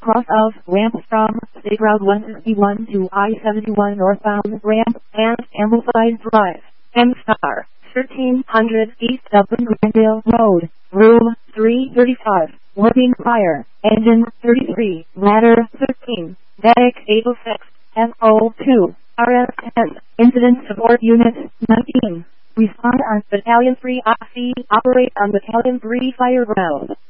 cross of ramp from State Route 161 to I-71 northbound ramp and Amplified Drive. M-Star, 1300 East Upland Glendale Road, room 335, working fire, engine 33, ladder 13, Medic 806, FO2, RS10, incident support unit 19. Respond on Battalion 3 OC, operate on Battalion 3 fire ground.